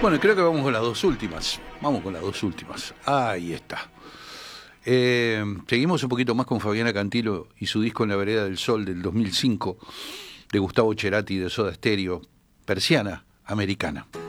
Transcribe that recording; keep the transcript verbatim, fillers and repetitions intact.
Bueno, creo que vamos con las dos últimas. Vamos con las dos últimas. Ahí está. Eh, seguimos un poquito más con Fabiana Cantilo y su disco En la vereda del sol del dos mil cinco, de Gustavo Cerati de Soda Stereo, Persiana Americana.